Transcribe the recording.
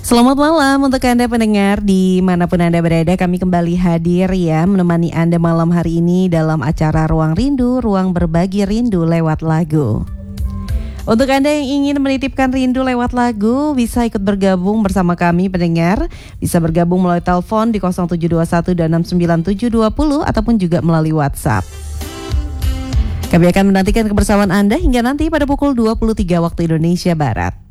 Selamat malam untuk Anda pendengar dimanapun Anda berada. Kami kembali hadir ya menemani Anda malam hari ini dalam acara Ruang Rindu, ruang berbagi rindu lewat lagu. Untuk Anda yang ingin menitipkan rindu lewat lagu, bisa ikut bergabung bersama kami pendengar. Bisa bergabung melalui telepon di 0721269720 ataupun juga melalui WhatsApp. Kami akan menantikan kebersamaan Anda hingga nanti pada pukul 23 waktu Indonesia Barat.